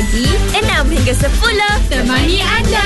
pagi 6 hingga 10 temani anda.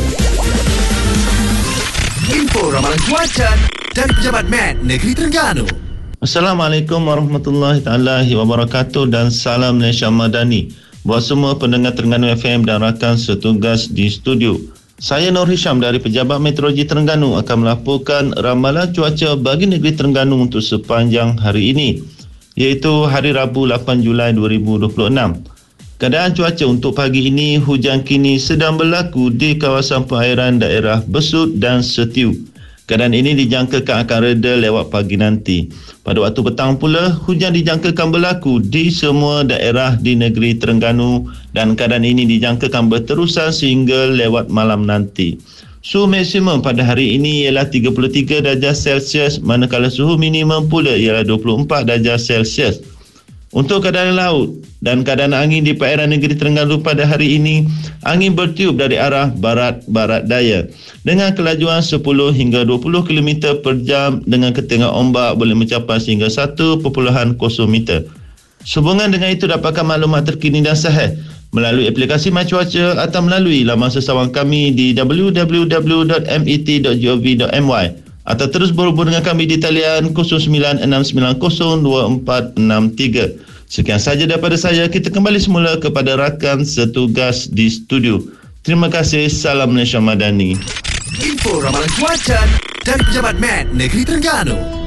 Info ramalan cuaca dari Pejabat Met Negeri Terengganu. Assalamualaikum warahmatullahi taala wabarakatuh dan salam Malaysia Madani buat semua pendengar Terengganu FM dan rakan setugas di studio. Saya Nur Hisham dari Pejabat Meteorologi Terengganu akan melaporkan ramalan cuaca bagi negeri Terengganu untuk sepanjang hari ini, iaitu hari Rabu 8 Julai 2026. Keadaan cuaca untuk pagi ini, hujan kini sedang berlaku di kawasan perairan daerah Besut dan Setiu. Keadaan ini dijangkakan akan reda lewat pagi nanti. Pada waktu petang pula, hujan dijangkakan berlaku di semua daerah di negeri Terengganu dan keadaan ini dijangkakan berterusan sehingga lewat malam nanti. Suhu maksimum pada hari ini ialah 33 darjah Celsius, manakala suhu minimum pula ialah 24 darjah Celsius. Untuk keadaan laut dan keadaan angin di perairan negeri Terengganu pada hari ini, angin bertiup dari arah barat-barat daya dengan kelajuan 10 hingga 20 km per jam dengan ketinggian ombak boleh mencapai sehingga 1.0 meter. Sehubungan dengan itu, dapatkan maklumat terkini dan sahih melalui aplikasi MyCuaca atau melalui laman sesawang kami di www.met.gov.my atau terus berhubung dengan kami di talian 0969024463. Sekian sahaja daripada saya. Kita kembali semula kepada rakan setugas di studio. Terima kasih. Salam Malaysia Madani. Info ramalan cuaca dari Pejabat Met Negeri Terengganu.